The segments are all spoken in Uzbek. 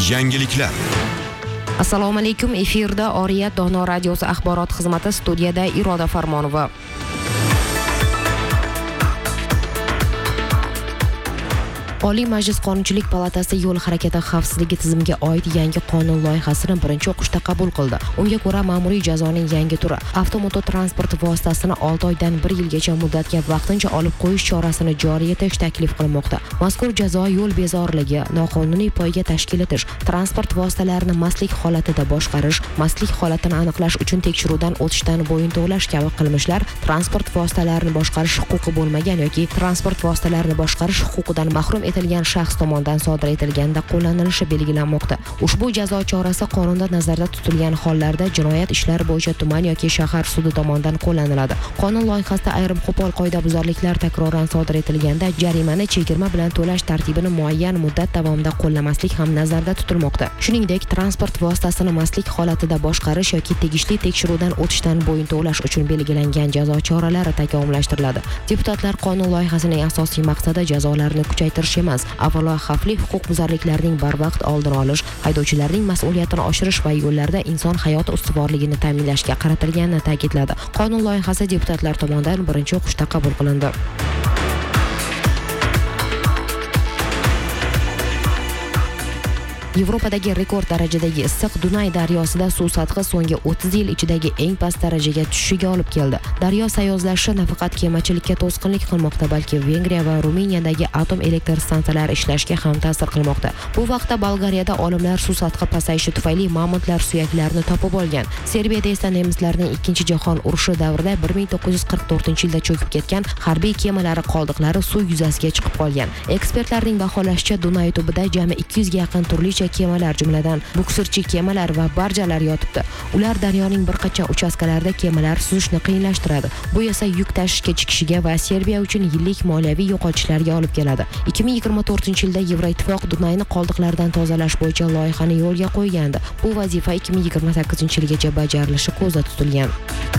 Yangiliklar. Assalomu alaykum. Efirda Oriyat Dono radiosi axborot xizmati, studiyada Iroda Farmonova. Oliy Majlis Qonunchilik palatasi yo'l harakati xavfsizligi tizimiga oid yangi qonun loyihasini birinchi o'qishda qabul qildi. Unga ko'ra ma'muriy jazoning yangi turi avtomototransport vositasini 6 oydan 1 yilgacha muddatga vaqtincha olib qo'yish chorasini joriy etish taklif qilinmoqda. Mazkur jazo yo'l bezorligi, noqonuniy poyga tashkil etish, transport vositalarini mastlik holatida boshqarish, mastlik holatini aniqlash uchun tekshiruvdan o'tishdan bo'yin tovlash kabi qilmishlar transport vositalarini boshqarish huquqi bo'lmagan yoki transport vositalarini boshqarish huquqidan mahrum etilgan shaxs tomonidan sodir etilganda qo'llanilishi belgilanmoqda. Ushbu jazo chorasi qonunda nazarda tutilgan hollarda jinoyat ishlari bo'yicha tuman yoki shahar sudi tomonidan qo'llaniladi. Qonun loyihasida ayrim qo'pol qoidabuzarliklar takroran sodir etilganda jarimani chegirma bilan to'lash tartibini muayyan muddat davomida qo'llamaslik ham nazarda tutilmoqda. Shuningdek, transport vositasini mastlik holatida boshqarish yoki tegishli tekshiruvdan o'tishdan bo'yin tovlash uchun belgilangan jazo choralari takomillashtiriladi. Deputatlar qonun loyihasining asosiy maqsadi jazolarni kuchaytirish emas, avvalo xavfli huquqbuzarliklarning barvaqt oldini olish, haydovchilarning mas'uliyatini oshirish va yo'llarda inson hayoti ustuvorligini ta'minlashga qaratilganini ta'kidladi. Qonun loyihasi deputatlar tomonidan birinchi o'qishda qabul qilindi. Yevropadagi rekord darajadagi issiq Dunay daryosida suv sathi so'nggi 30 yil ichidagi eng past darajaga tushishiga olib keldi. Daryo sayozlashi nafaqat kemachilikka to'sqinlik qilmoqda, balki Vengriya va Ruminiyadagi atom elektr stansiyalari ishlashga ham ta'sir qilmoqda. Bu vaqtda Bolgariyada olimlar suv sathi pasayishi tufayli mamutlar suyaklarini topib olgan. Serbiyada esa nemislarning 2-jahon urushi davrida 1944-yilda cho'kib ketgan harbiy kemalari qoldiqlari suv yuzasiga chiqib qolgan. Ekspertlarning baholashicha, Dunay tubida jami 200 ga yaqin turlicha kemalar, jumladan buksirchi kemalar va barjalar yotibdi. Ular daryoning bir qancha uchastkalarida kemalar suzishni qiyinlashtiradi. Bu esa yuk tashishga chiqishiga va Serbiya uchun yillik moliyaviy yo'qotishlarga olib keladi. 2024-yilda Yevroittifoq Dunayni qoldiqlardan tozalash bo'yicha loyihani yo'lga qo'ygandi. Bu vazifa 2028-yilgacha bajarilishi ko'zda tutilgan.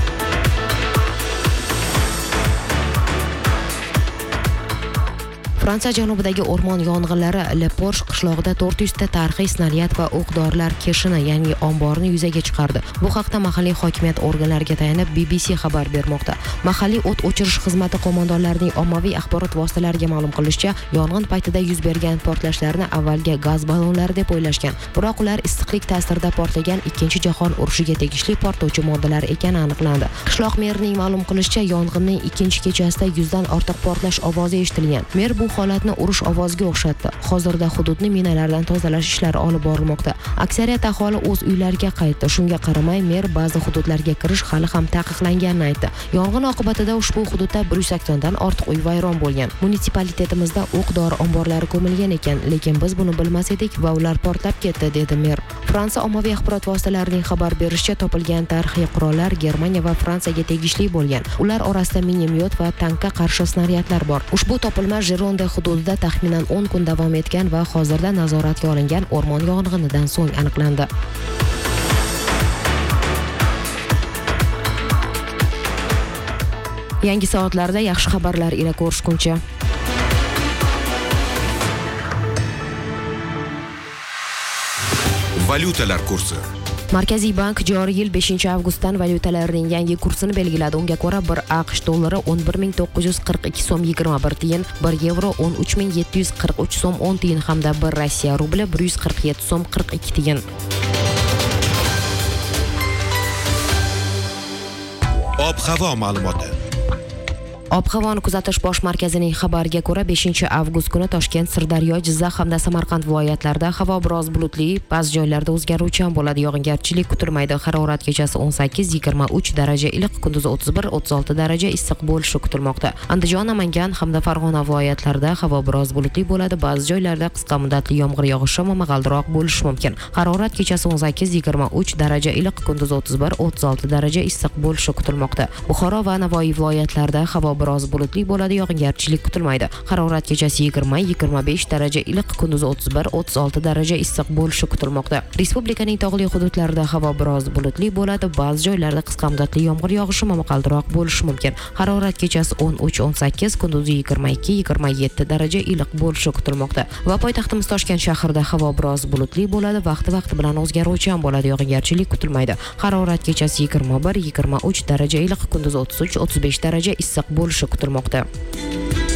Fransiya janubidagi o'rmon yong'inlari Le Porche qishlog'ida 400 ta tarixiy snaryad va o'q-dorilar keshini, ya'ni omborni yuzaga chiqardi. Bu haqda mahalliy hokimiyat organlariga tayanib BBC xabar bermoqda. Mahalliy o't o'chirish xizmati qo'mondonlarining ommaviy axborot vositalariga ma'lum qilishicha, yong'in paytida yuz bergan portlashlarni avvalga gaz ballonlari deb o'ylashgan. Biroq ular issiqlik ta'sirida portlagan 2-jahon urushiga tegishli portlovchi moddalar ekani aniqlandi. Qishloq merining ma'lum qilishicha, yong'inning 2-kechasida 100 dan ortiq portlash ovozi eshitilgan. Mer bu holatni urush ovoziga o'xshatdi. Hozirda hududni minalardan tozalash ishlari olib borilmoqda. Aksariyat aholi o'z uylariga qaytdi. Shunga qaramay, mer ba'zi hududlarga kirish hali ham taqiqlanganini aytdi. Yong'in oqibatida ushbu hududda 180 dan ortiq uy vayron bo'lgan. Munitsipalitetimizda o'q-dori omborlari ko'milgan ekan, lekin biz buni bilmas edik va ular portlab ketdi, dedi mer. Fransiya ommaviy axborot vositalarining xabar berishicha, topilgan tarixiy qurollar Germaniya va Fransiyaga tegishli bo'lgan. Ular orasida minomyot va tankka qarshi snaryadlar bor. Ushbu topilma Gironde hududida taxminan 10 kun davom etgan va hozirda nazoratga olingan o'rmon yong'inidan so'ng aniqlandi. Yangi soatlarda yaxshi xabarlar ila ko'rishguncha. Valyutalar kursi. Markaziy bank joriy yil 5-avgustdan valyutalarning yangi kursini belgiladi. Unga ko'ra 1 AQSh dollari 11.942 so'm 21 tiyin, 1 yevro 13.743 so'm 10 tiyin hamda 1 Rossiya rubli 147 so'm 42 tiyin. Ob-havo ma'lumoti. Ob-havoni kuzatish bosh markazining xabariga ko'ra 5-avgust kuni Toshkent, Sirdaryo, Jizzax hamda Samarqand viloyatlarida havo biroz bulutli, ba'zi joylarda o'zgaruvchan bo'ladi. Yog'ingarchilik kutilmaydi. Harorat kechasi 18-23 daraja iliq, kunduzi 31-36 daraja issiq bo'lishi kutilmoqda. Andijon, Namangan hamda Farg'ona viloyatlarida havo biroz bulutli bo'ladi. Ba'zi joylarda qisqa muddatli yomg'ir yog'ishi va momaqaldiroq bo'lishi mumkin. Harorat kechasi 18-23 daraja iliq, kunduzi 31-36 daraja issiq bo'lishi kutilmoqda. Buxoro va Navoiy viloyatlarida havo biroz bulutli bo'ladi, yog'ingarchilik kutilmaydi. Harorat kechasi 20-25 daraja iliq, kunduzi 31-36 daraja issiq bo'lishi kutilmoqda. Respublikaning tog'li hududlarida havo biroz bulutli bo'ladi, ba'zi joylarda qisqa muddatli yomg'ir yog'ishi momaqaldiroq bo'lishi mumkin. Harorat kechasi 13-18, kunduzi 22-27 daraja iliq bo'lishi kutilmoqda. Va poytaxtimiz Toshkent shahrida havo biroz bulutli bo'ladi, vaqti bilan o'zgaruvchan bo'ladi, yog'ingarchilik kutilmaydi. Harorat kechasi 21-23 daraja iliq, kunduzi 33-35 daraja issiq bo'lishi kutilmoqda.